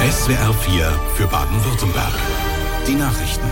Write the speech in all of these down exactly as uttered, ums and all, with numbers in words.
S W R vier für Baden-Württemberg. Die Nachrichten.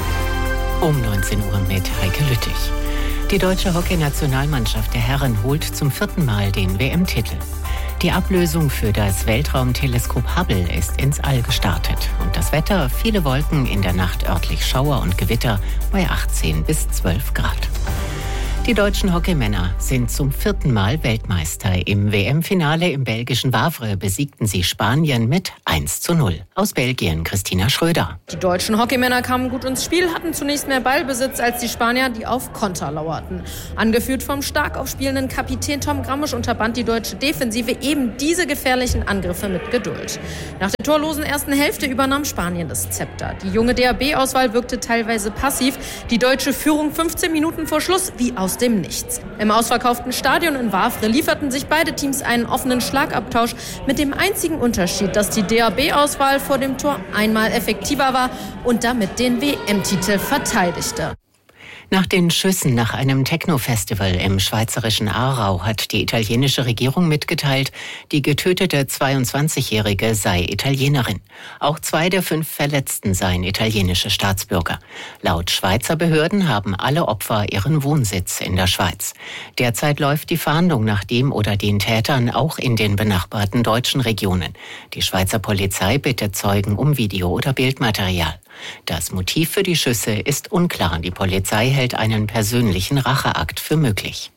Um neunzehn Uhr mit Heike Lüttich. Die deutsche Hockeynationalmannschaft der Herren holt zum vierten Mal den W M-Titel. Die Ablösung für das Weltraumteleskop Hubble ist ins All gestartet. Und das Wetter, viele Wolken, in der Nacht örtlich Schauer und Gewitter bei achtzehn bis zwölf Grad. Die deutschen Hockeymänner sind zum vierten Mal Weltmeister. Im W M-Finale im belgischen Wavre besiegten sie Spanien mit eins zu null. Aus Belgien Christina Schröder. Die deutschen Hockeymänner kamen gut ins Spiel, hatten zunächst mehr Ballbesitz als die Spanier, die auf Konter lauerten. Angeführt vom stark aufspielenden Kapitän Tom Grammisch unterband die deutsche Defensive eben diese gefährlichen Angriffe mit Geduld. Nach der torlosen ersten Hälfte übernahm Spanien das Zepter. Die junge D A B-Auswahl wirkte teilweise passiv. Die deutsche Führung fünfzehn Minuten vor Schluss wie aus dem Nichts. Im ausverkauften Stadion in Wavre lieferten sich beide Teams einen offenen Schlagabtausch mit dem einzigen Unterschied, dass die D A B-Auswahl vor dem Tor einmal effektiver war und damit den W M-Titel verteidigte. Nach den Schüssen nach einem Techno-Festival im schweizerischen Aarau hat die italienische Regierung mitgeteilt, die getötete zweiundzwanzigjährige sei Italienerin. Auch zwei der fünf Verletzten seien italienische Staatsbürger. Laut Schweizer Behörden haben alle Opfer ihren Wohnsitz in der Schweiz. Derzeit läuft die Fahndung nach dem oder den Tätern auch in den benachbarten deutschen Regionen. Die Schweizer Polizei bittet Zeugen um Video- oder Bildmaterial. Das Motiv für die Schüsse ist unklar. Die Polizei hält einen persönlichen Racheakt für möglich.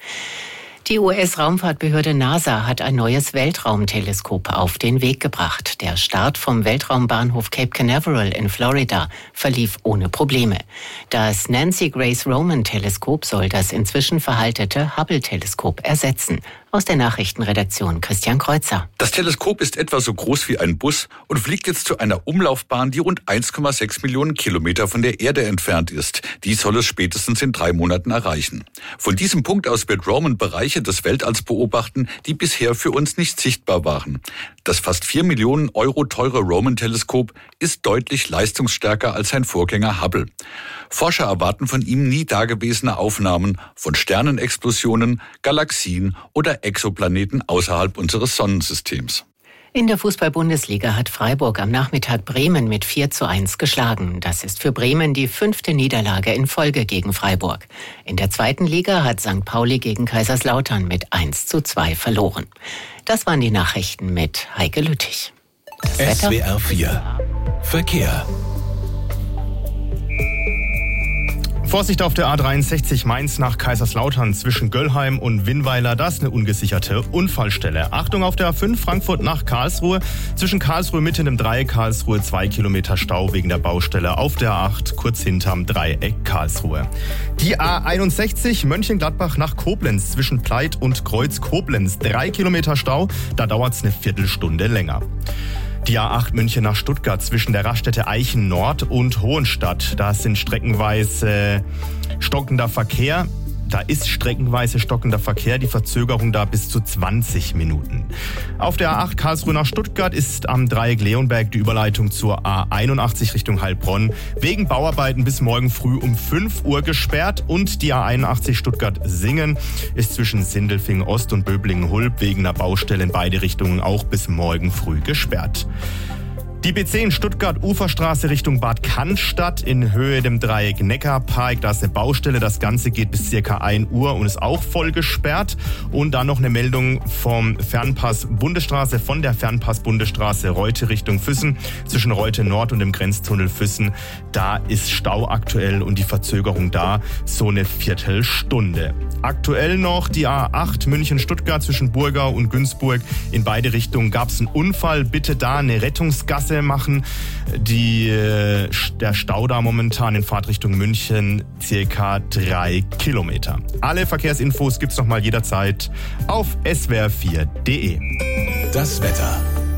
Die U S-Raumfahrtbehörde NASA hat ein neues Weltraumteleskop auf den Weg gebracht. Der Start vom Weltraumbahnhof Cape Canaveral in Florida verlief ohne Probleme. Das Nancy Grace Roman-Teleskop soll das inzwischen veraltete Hubble-Teleskop ersetzen. Aus der Nachrichtenredaktion Christian Kreuzer. Das Teleskop ist etwa so groß wie ein Bus und fliegt jetzt zu einer Umlaufbahn, die rund eins Komma sechs Millionen Kilometer von der Erde entfernt ist. Die soll es spätestens in drei Monaten erreichen. Von diesem Punkt aus wird Roman Bereiche des Weltalls beobachten, die bisher für uns nicht sichtbar waren. Das fast vier Millionen Euro teure Roman-Teleskop ist deutlich leistungsstärker als sein Vorgänger Hubble. Forscher erwarten von ihm nie dagewesene Aufnahmen von Sternenexplosionen, Galaxien oder Exoplaneten außerhalb unseres Sonnensystems. In der Fußball-Bundesliga hat Freiburg am Nachmittag Bremen mit vier zu eins geschlagen. Das ist für Bremen die fünfte Niederlage in Folge gegen Freiburg. In der zweiten Liga hat Sankt Pauli gegen Kaiserslautern mit eins zu zwei verloren. Das waren die Nachrichten mit Heike Lüttich. Das S W R vier Verkehr. Vorsicht auf der A dreiundsechzig Mainz nach Kaiserslautern zwischen Göllheim und Winnweiler. Das ist eine ungesicherte Unfallstelle. Achtung auf der A fünf Frankfurt nach Karlsruhe. Zwischen Karlsruhe Mitte und dem Dreieck Karlsruhe zwei Kilometer Stau wegen der Baustelle auf der A acht kurz hinterm Dreieck Karlsruhe. Die A einundsechzig Mönchengladbach nach Koblenz zwischen Pleit und Kreuz Koblenz. Drei Kilometer Stau. Da dauert es eine Viertelstunde länger. Die A acht München nach Stuttgart zwischen der Raststätte Eichen Nord und Hohenstadt. Da sind streckenweise stockender Verkehr. Da ist streckenweise stockender Verkehr, die Verzögerung da bis zu zwanzig Minuten. Auf der A acht Karlsruhe nach Stuttgart ist am Dreieck Leonberg die Überleitung zur A einundachtzig Richtung Heilbronn wegen Bauarbeiten bis morgen früh um fünf Uhr gesperrt. Und die A einundachtzig Stuttgart-Singen ist zwischen Sindelfingen Ost und Böblingen-Hulb wegen einer Baustelle in beide Richtungen auch bis morgen früh gesperrt. Die B zehn Stuttgart Uferstraße Richtung Bad Cannstatt in Höhe dem Dreieck Neckarpark. Da ist eine Baustelle. Das Ganze geht bis circa ein Uhr und ist auch voll gesperrt. Und dann noch eine Meldung vom Fernpass Bundesstraße, von der Fernpass Bundesstraße Reute Richtung Füssen. Zwischen Reute Nord und dem Grenztunnel Füssen. Da ist Stau aktuell und die Verzögerung da so eine Viertelstunde. Aktuell noch die A acht München-Stuttgart zwischen Burgau und Günzburg. In beide Richtungen gab es einen Unfall. Bitte da eine Rettungsgasse machen. Die, der Stau da momentan in Fahrtrichtung München circa drei Kilometer. Alle Verkehrsinfos gibt's noch mal jederzeit auf s w r vier punkt d e. Das Wetter.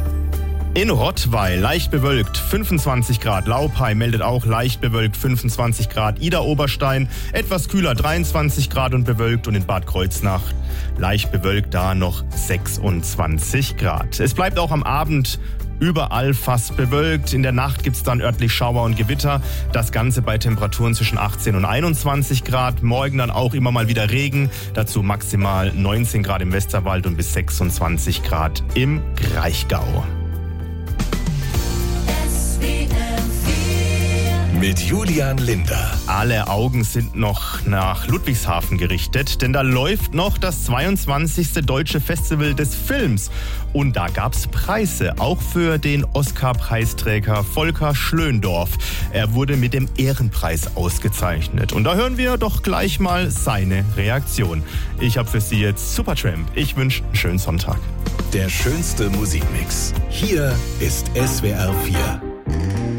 In Rottweil leicht bewölkt, fünfundzwanzig Grad. Laupheim meldet auch leicht bewölkt, fünfundzwanzig Grad. Idar-Oberstein etwas kühler, dreiundzwanzig Grad und bewölkt. Und in Bad Kreuznach leicht bewölkt, da noch sechsundzwanzig Grad. Es bleibt auch am Abend überall fast bewölkt. In der Nacht gibt's dann örtlich Schauer und Gewitter. Das Ganze bei Temperaturen zwischen achtzehn und einundzwanzig Grad. Morgen dann auch immer mal wieder Regen. Dazu maximal neunzehn Grad im Westerwald und bis sechsundzwanzig Grad im Kraichgau. mit Julian Linder. Alle Augen sind noch nach Ludwigshafen gerichtet, denn da läuft noch das zweiundzwanzigste Deutsche Festival des Films. Und da gab's Preise, auch für den Oscar-Preisträger Volker Schlöndorff. Er wurde mit dem Ehrenpreis ausgezeichnet. Und da hören wir doch gleich mal seine Reaktion. Ich habe für Sie jetzt Supertramp. Ich wünsche einen schönen Sonntag. Der schönste Musikmix. Hier ist S W R vier.